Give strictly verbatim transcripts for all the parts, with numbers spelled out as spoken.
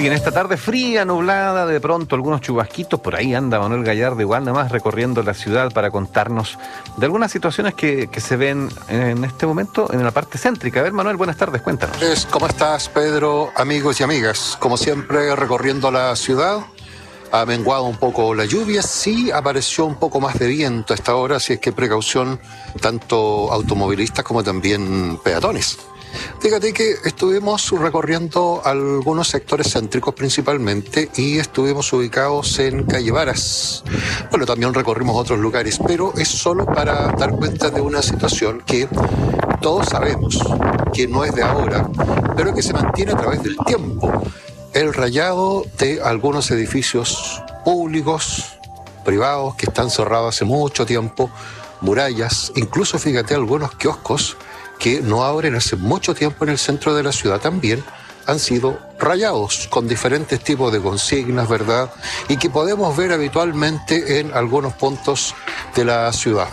Sí, en esta tarde fría, nublada, de pronto algunos chubasquitos, por ahí anda Manuel Gallardo igual nada más recorriendo la ciudad para contarnos de algunas situaciones que, que se ven en este momento en la parte céntrica. A ver, Manuel, buenas tardes, cuéntanos. ¿Cómo estás, Pedro? Amigos y amigas, como siempre recorriendo la ciudad. Ha menguado un poco la lluvia, sí apareció un poco más de viento a esta hora, así es que precaución tanto automovilistas como también peatones. Fíjate que estuvimos recorriendo algunos sectores céntricos principalmente y estuvimos ubicados en Calle Varas. Bueno, también recorrimos otros lugares, pero es solo para dar cuenta de una situación que todos sabemos que no es de ahora, pero que se mantiene a través del tiempo. El rayado de algunos edificios públicos, privados, que están cerrados hace mucho tiempo, murallas, incluso fíjate algunos kioscos que no abren hace mucho tiempo en el centro de la ciudad también han sido rayados con diferentes tipos de consignas, ¿verdad? Y que podemos ver habitualmente en algunos puntos de la ciudad.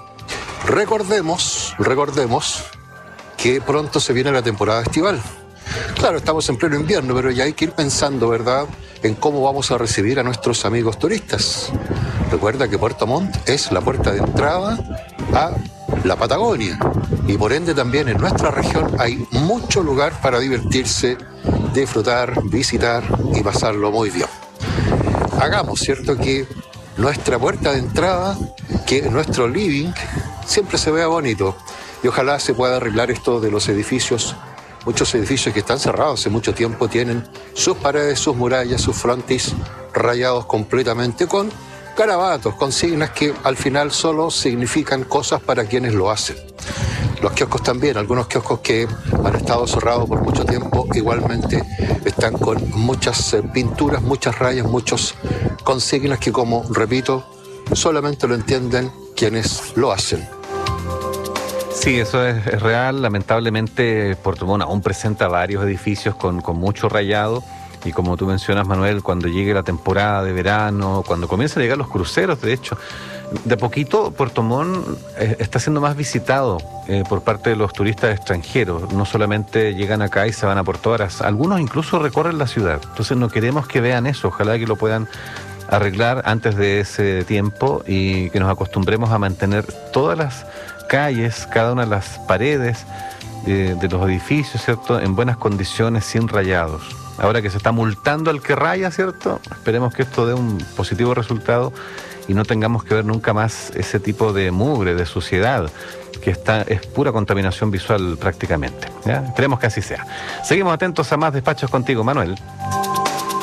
Recordemos, recordemos que pronto se viene la temporada estival. Claro, estamos en pleno invierno, pero ya hay que ir pensando, ¿verdad?, en cómo vamos a recibir a nuestros amigos turistas. Recuerda que Puerto Montt es la puerta de entrada a la Patagonia y por ende también en nuestra región hay mucho lugar para divertirse, disfrutar, visitar y pasarlo muy bien. Hagamos, ¿cierto?, que nuestra puerta de entrada, que nuestro living siempre se vea bonito y ojalá se pueda arreglar esto de los edificios. Muchos edificios que están cerrados hace mucho tiempo tienen sus paredes, sus murallas, sus frontis rayados completamente con garabatos, consignas que al final solo significan cosas para quienes lo hacen. Los kioscos también, algunos kioscos que han estado cerrados por mucho tiempo igualmente están con muchas eh, pinturas, muchas rayas, muchas consignas que, como repito, solamente lo entienden quienes lo hacen. Sí, eso es, es real. Lamentablemente Puerto Montt aún presenta varios edificios con, con mucho rayado. Y como tú mencionas, Manuel, cuando llegue la temporada de verano, cuando comiencen a llegar los cruceros, de hecho, de poquito Puerto Montt eh, está siendo más visitado eh, por parte de los turistas extranjeros. No solamente llegan acá y se van a Puerto Varas, algunos incluso recorren la ciudad. Entonces no queremos que vean eso, ojalá que lo puedan arreglar antes de ese tiempo y que nos acostumbremos a mantener todas las calles, cada una de las paredes eh, de los edificios, ¿cierto?, en buenas condiciones, sin rayados. Ahora que se está multando al que raya, ¿cierto?, esperemos que esto dé un positivo resultado y no tengamos que ver nunca más ese tipo de mugre, de suciedad, que está, es pura contaminación visual prácticamente, ¿ya? Esperemos que así sea. Seguimos atentos a más despachos contigo, Manuel.